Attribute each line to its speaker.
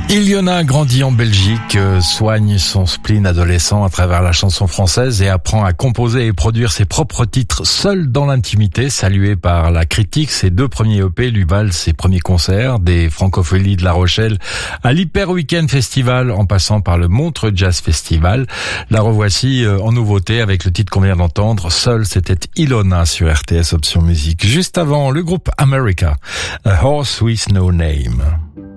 Speaker 1: Ilona grandit en Belgique, soigne son spleen adolescent à travers la chanson française et apprend à composer et produire ses propres titres seule dans l'intimité. Saluée par la critique, ses 2 premiers EP lui valent ses premiers concerts, des Francopholies de La Rochelle à l'Hyper Weekend Festival en passant par le Montreux Jazz Festival. La revoici en nouveauté avec le titre qu'on vient d'entendre. Seule, c'était Ilona sur RTS Option Musique. Juste avant, le groupe America, A Horse With No Name.